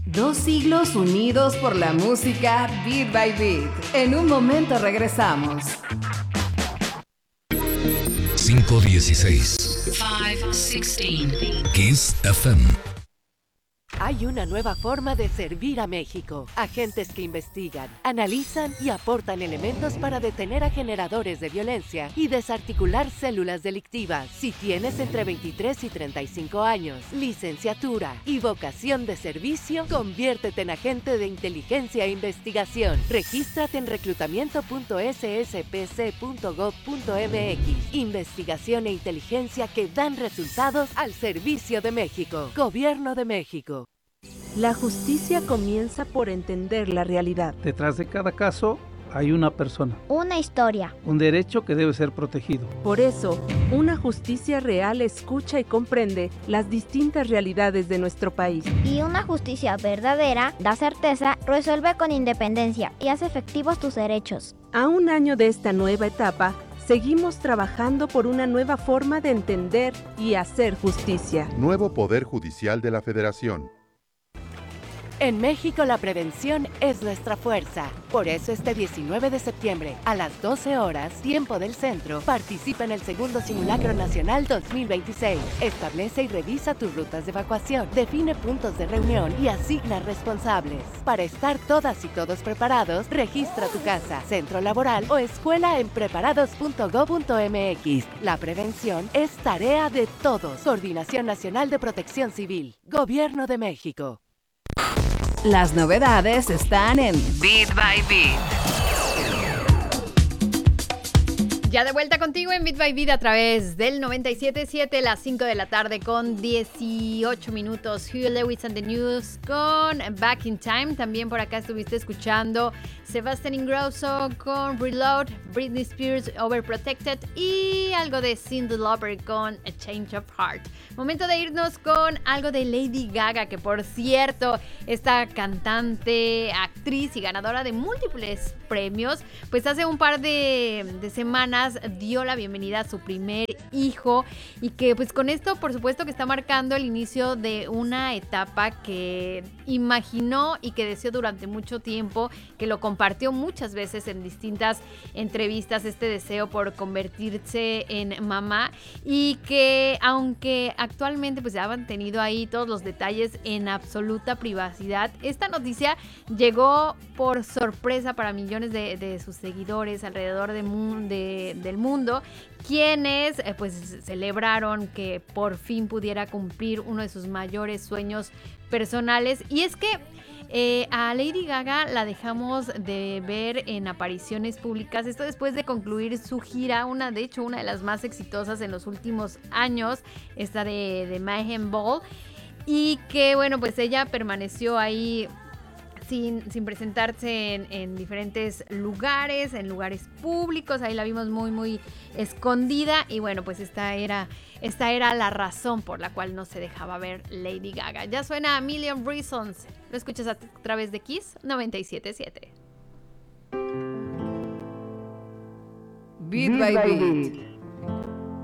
2 siglos unidos por la música Beat by Beat. En un momento regresamos. 516. 516. Kiss FM. Hay una nueva forma de servir a México. Agentes que investigan, analizan y aportan elementos para detener a generadores de violencia y desarticular células delictivas. Si tienes entre 23 y 35 años, licenciatura y vocación de servicio, conviértete en agente de inteligencia e investigación. Regístrate en reclutamiento.sspc.gov.mx. Investigación e inteligencia que dan resultados al servicio de México. Gobierno de México. La justicia comienza por entender la realidad. Detrás de cada caso hay una persona, una historia, un derecho que debe ser protegido. Por eso, una justicia real escucha y comprende las distintas realidades de nuestro país. Y una justicia verdadera da certeza, resuelve con independencia y hace efectivos tus derechos. A un año de esta nueva etapa, seguimos trabajando por una nueva forma de entender y hacer justicia. Nuevo Poder Judicial de la Federación. En México la prevención es nuestra fuerza. Por eso este 19 de septiembre, a las 12 horas, tiempo del centro, participa en el segundo Simulacro Nacional 2026. Establece y revisa tus rutas de evacuación, define puntos de reunión y asigna responsables. Para estar todas y todos preparados, registra tu casa, centro laboral o escuela en preparados.gov.mx. La prevención es tarea de todos. Coordinación Nacional de Protección Civil. Gobierno de México. Las novedades están en Beat by Beat. Ya de vuelta contigo en Beat by Beat a través del 97.7, las 5 de la tarde con 18 minutos. Huey Lewis and the News con Back in Time. También por acá estuviste escuchando Sebastian Ingrosso con Reload, Britney Spears Overprotected y algo de Cyndi Lauper con A Change of Heart. Momento de irnos con algo de Lady Gaga, que por cierto, esta cantante, actriz y ganadora de múltiples premios, pues hace un par de semanas dio la bienvenida a su primer hijo y que pues con esto por supuesto que está marcando el inicio de una etapa que imaginó y que deseó durante mucho tiempo, que lo compartió muchas veces en distintas entrevistas, este deseo por convertirse en mamá, y que aunque actualmente pues ya han tenido ahí todos los detalles en absoluta privacidad, esta noticia llegó por sorpresa para millones de sus seguidores alrededor del mundo, quienes pues celebraron que por fin pudiera cumplir uno de sus mayores sueños personales. Y es que a Lady Gaga la dejamos de ver en apariciones públicas, esto después de concluir su gira, una de las más exitosas en los últimos años, esta de Mayhem Ball, y que bueno, pues ella permaneció ahí sin presentarse en diferentes lugares, en lugares públicos. Ahí la vimos muy escondida, y bueno, pues esta era la razón por la cual no se dejaba ver Lady Gaga. Ya suena A Million Reasons, lo escuchas a través de Kiss 97.7. Beat by Beat.